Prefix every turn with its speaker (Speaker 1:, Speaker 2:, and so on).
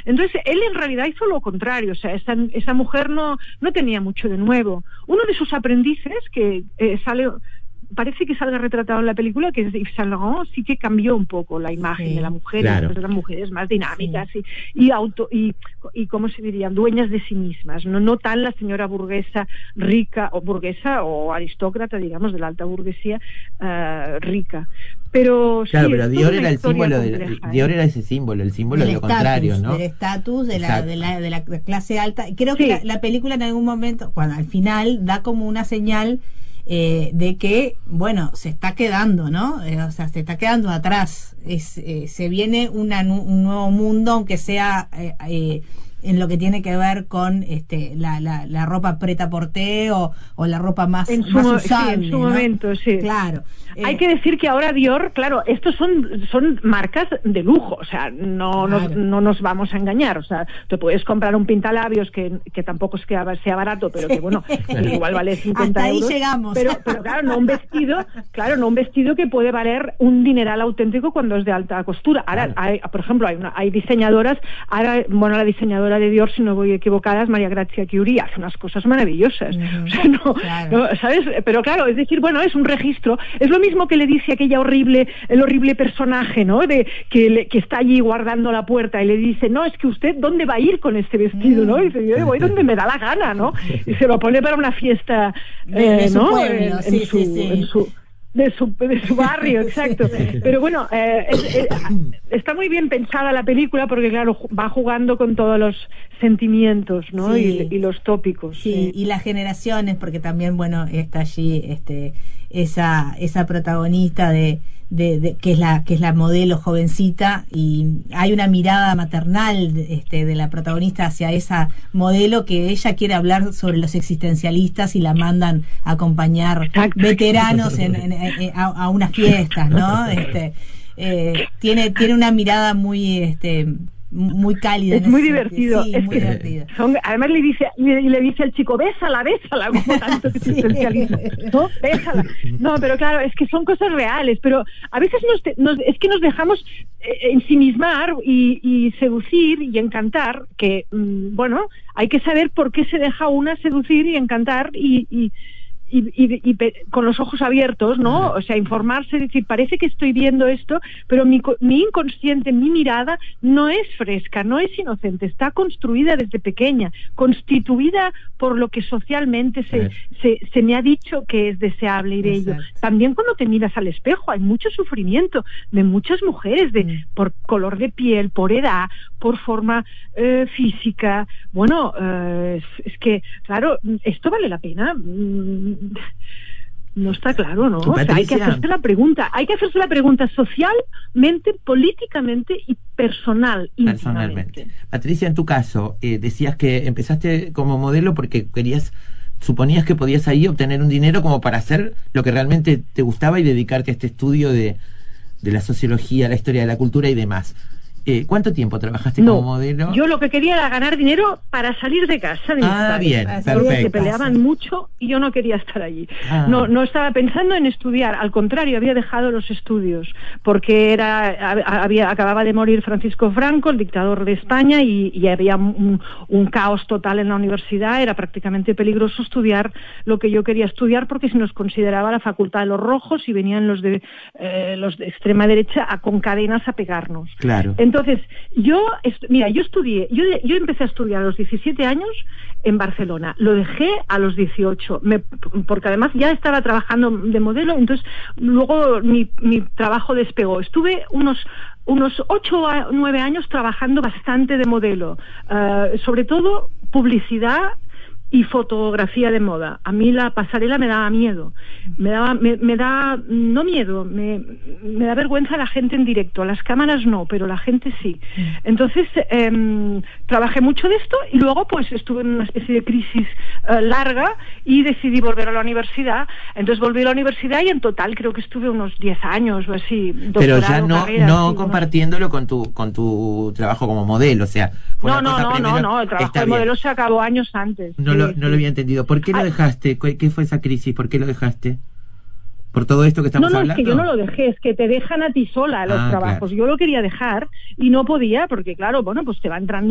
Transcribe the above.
Speaker 1: Entonces él en realidad hizo lo contrario, o sea, esa mujer no tenía mucho de nuevo. Uno de sus aprendices que parece que salga retratado en la película, que es Yves Saint Laurent, sí que cambió un poco la imagen de la mujer,
Speaker 2: claro.
Speaker 1: de las mujeres más dinámicas y cómo se dirían, dueñas de sí mismas, no tan la señora burguesa rica, o burguesa o aristócrata, digamos, de la alta burguesía rica. Pero
Speaker 2: claro,
Speaker 1: sí,
Speaker 2: pero Dior era el símbolo Dior era ese símbolo, el símbolo de lo contrario, ¿no?
Speaker 3: Del estatus de la clase alta. Creo que la película en algún momento, cuando al final da como una señal de que, bueno, se está quedando, ¿no? O sea, se está quedando atrás. Se viene un nuevo mundo, aunque sea en lo que tiene que ver con la ropa prêt-à-porter o la ropa más usable,
Speaker 1: sí, en su momento, sí.
Speaker 3: Claro.
Speaker 1: Hay que decir que ahora Dior, claro, estos son marcas de lujo, o sea, no nos vamos a engañar, o sea, te puedes comprar un pintalabios que tampoco es que sea barato, pero que bueno, igual vale 50
Speaker 3: Hasta
Speaker 1: euros.
Speaker 3: Ahí llegamos.
Speaker 1: Pero claro, no un vestido que puede valer un dineral auténtico cuando es de alta costura. Ahora, por ejemplo, hay diseñadoras, la diseñadora de Dior, si no voy equivocada, es María Grazia Chiuri, hace unas cosas maravillosas. O sea, no, ¿sabes? Pero claro, es decir, bueno, es un registro, es lo mismo que le dice el horrible personaje, ¿no? Que está allí guardando la puerta y le dice, no, es que usted, ¿dónde va a ir con este vestido, no? Y dice, yo voy donde me da la gana, ¿no? Y se lo pone para una fiesta,
Speaker 3: de su
Speaker 1: ¿no?
Speaker 3: pueblo,
Speaker 1: De su barrio, exacto. Pero bueno, está muy bien pensada la película porque, claro, va jugando con todos los sentimientos, ¿no?
Speaker 3: Sí.
Speaker 1: Y los tópicos.
Speaker 3: Sí, y las generaciones, porque también, bueno, está allí esa protagonista que es la modelo jovencita, y hay una mirada maternal de la protagonista hacia esa modelo, que ella quiere hablar sobre los existencialistas y la mandan a acompañar veteranos a unas fiestas, ¿no? Tiene una mirada muy cálida.
Speaker 1: Es muy divertido.
Speaker 3: Sí, muy divertido.
Speaker 1: Además le dice al chico, bésala, como tanto existencialismo. ¿No? Bésala. No, pero claro, es que son cosas reales, pero a veces es que nos dejamos ensimismar y seducir y encantar, que, bueno, hay que saber por qué se deja una seducir y encantar y con los ojos abiertos, ¿no? O sea, informarse, decir, parece que estoy viendo esto, pero mi inconsciente, mi mirada no es fresca, no es inocente, está construida desde pequeña, constituida por lo que socialmente se me ha dicho que es deseable y bello.
Speaker 3: Exacto.
Speaker 1: También cuando te miras al espejo hay mucho sufrimiento de muchas mujeres, por color de piel, por edad, por forma física. Bueno, es que, claro, esto vale la pena. No está claro, ¿no? O sea, hay que hacerse la pregunta socialmente, políticamente y personalmente.
Speaker 2: Patricia, en tu caso, decías que empezaste como modelo porque suponías que podías ahí obtener un dinero como para hacer lo que realmente te gustaba y dedicarte a este estudio de la sociología, la historia de la cultura y demás. ¿Cuánto tiempo trabajaste como modelo?
Speaker 1: Yo lo que quería era ganar dinero para salir de casa de mis padres.
Speaker 2: Bien, perfecto.
Speaker 1: Se peleaban mucho y yo no quería estar allí. No estaba pensando en estudiar, al contrario, había dejado los estudios, porque acababa de morir Francisco Franco, el dictador de España, y había un caos total en la universidad, era prácticamente peligroso estudiar lo que yo quería estudiar, porque se nos consideraba la facultad de los rojos y venían los de extrema derecha con cadenas a pegarnos.
Speaker 2: Claro.
Speaker 1: Entonces, yo empecé a estudiar a los 17 años en Barcelona, lo dejé a los 18, porque además ya estaba trabajando de modelo, entonces luego mi trabajo despegó. Estuve unos 8 o 9 años trabajando bastante de modelo, sobre todo publicidad y fotografía de moda. A mí la pasarela me daba miedo. Me da vergüenza la gente en directo. Las cámaras no, pero la gente sí. Entonces, trabajé mucho de esto y luego pues estuve en una especie de crisis larga y decidí volver a la universidad. Entonces volví a la universidad y en total creo que estuve unos 10 años o así.
Speaker 2: Pero ya no compartiéndolo con tu trabajo como modelo, o sea, fue
Speaker 1: no,
Speaker 2: una cosa primero.
Speaker 1: El trabajo de modelo se acabó años antes.
Speaker 2: No lo había entendido. ¿Por qué lo dejaste? ¿Qué fue esa crisis? ¿Por qué lo dejaste? ¿Por todo esto que estamos hablando?
Speaker 1: Es que yo no lo dejé, es que te dejan a ti sola los trabajos. Claro. Yo lo quería dejar y no podía porque, claro, bueno, pues te va entrando